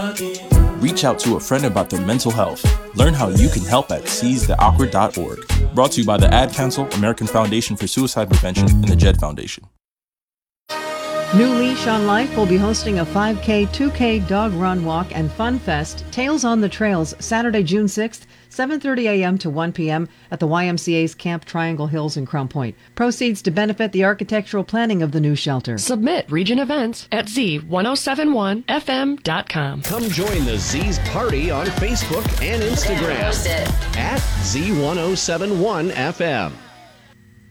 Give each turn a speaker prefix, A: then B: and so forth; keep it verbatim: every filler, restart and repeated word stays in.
A: Reach out to a friend about their mental health. Learn how you can help at seize the awkward dot org. Brought to you by the Ad Council, American Foundation for Suicide Prevention, and the Jed Foundation.
B: New Leash on Life will be hosting a five K, two K dog run, walk, and fun fest, Tales on the Trails, Saturday, June sixth, seven thirty a.m. to one p.m. at the Y M C A's Camp Triangle Hills in Crown Point. Proceeds to benefit the architectural planning of the new shelter.
C: Submit region events at z ten seventy-one f m dot com.
D: Come join the Z's Party on Facebook and Instagram at Z ten seventy-one F M.